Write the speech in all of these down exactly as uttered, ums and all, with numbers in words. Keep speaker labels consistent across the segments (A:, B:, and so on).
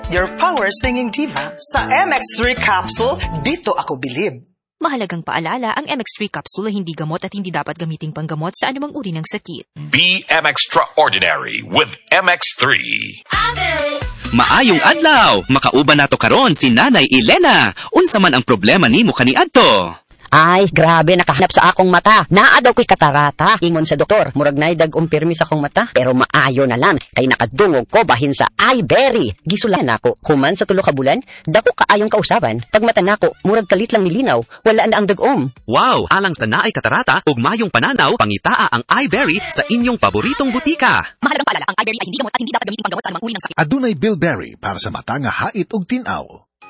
A: Your power singing diva. Sa M X three capsule, dito ako bilib.
B: Mahalagang paalala, ang M X three capsule ay hindi gamot at hindi dapat gamiting panggamot sa anumang uri ng sakit.
C: Be M Extraordinary with M X three.
D: Maayong adlaw, makauban nato karon si Nanay Elena. Unsa man ang problema nimo kaniadto?
E: Ay, grabe, nakahanap sa akong mata. Naa daw ko'y katarata. Ingon sa doktor, murag na'y dag-umpirmi sa akong mata. Pero maayo na lang, kay nakadungog ko bahin sa iBerry. Gisulan ako. Human sa tulo ka bulan, dako kaayong kausaban. Pag mata nako, murag kalit lang nilinaw. Wala na ang dag-om.
D: Wow, alang sa naay katarata ug mayong pananaw, pangitaa ang iBerry sa inyong paboritong butika.
B: Mahalagang paalala, ang iBerry ay hindi gamot at hindi dapat gamiting panggamot sa anumang uri ng sakit.
F: Adunay Bilberry para sa mata nga hait ug tinaw.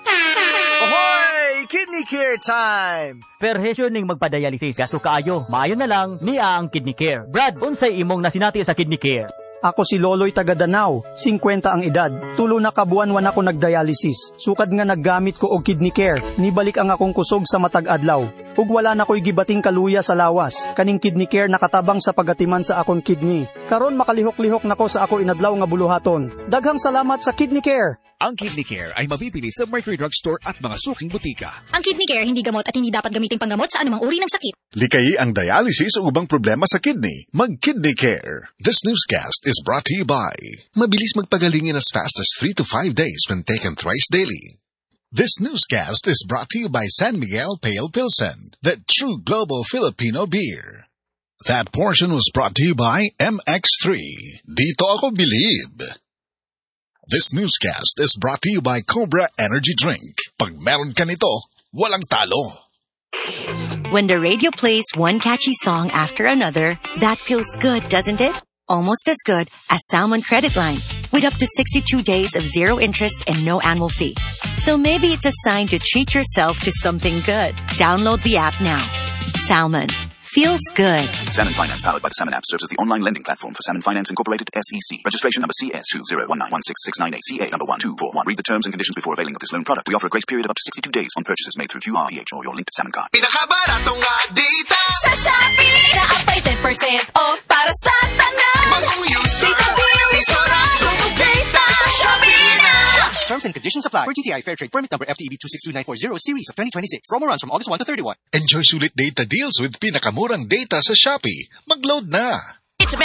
G: Ahoy! Kidney Care time!
H: Perhesyo ning magpadialysis gasto kaayo. Maayo na lang niya ang Kidney Care. Brad, unsay imong nasinati sa Kidney Care?
I: Ako si Loloy taga Danau, singkwenta ang edad. Tulo na kabuan-wan ako nagdialysis. Sukad nga naggamit ko og Kidney Care. Nibalik ang akong kusog sa matag adlaw. Ug wala na ko'y gibating kaluya sa lawas. Kaning Kidney Care nakatabang sa pagatiman sa akong kidney. Karon makalihok-lihok nako sa ako inadlaw nga buluhaton. Daghang salamat sa Kidney Care.
J: Ang Kidney Care ay mabibili sa Mercury Drugstore at mga suking butika.
B: Ang Kidney Care hindi gamot at hindi dapat gamiting panggamot sa anumang uri ng sakit.
F: Likayi ang dialysis o ubang problema sa kidney. Mag-Kidney Care. This newscast is brought to you by mabilis magpagaling in as fast as three to five days when taken thrice daily. This newscast is brought to you by San Miguel Pale Pilsen, the true global Filipino beer. That portion was brought to you by M X three. Dito ako bilib. This newscast is brought to you by Cobra Energy Drink. Pag meron ka nito, walang talo.
K: When the radio plays one catchy song after another, that feels good, doesn't it? Almost as good as Salmon Credit Line, with up to sixty-two days of zero interest and no annual fee. So maybe it's a sign to treat yourself to something good. Download the app now. Salmon. Feels good.
L: Salmon Finance, powered by the Salmon app, serves as the online lending platform for Salmon Finance Incorporated, S E C. Registration number C S two zero one nine one six six nine eight, C A number one two four one. Read the terms and conditions before availing of this loan product. We offer a grace period of up to sixty-two days on purchases made through Q R P H or your linked Salmon card.
G: Pinakabaratong nga data
M: sa Shopee! Na-apply ten percent off para sa tanan!
G: Bagong user,
M: isarap ng data! Shopee na!
N: Terms and conditions apply. For G T I Fair Trade Permit number F T E B two six two nine four zero series of twenty twenty-six. Promo runs from August first to thirty-first.
F: Enjoy sulit data deals with pinakamurang data sa Shopee. Mag-load na!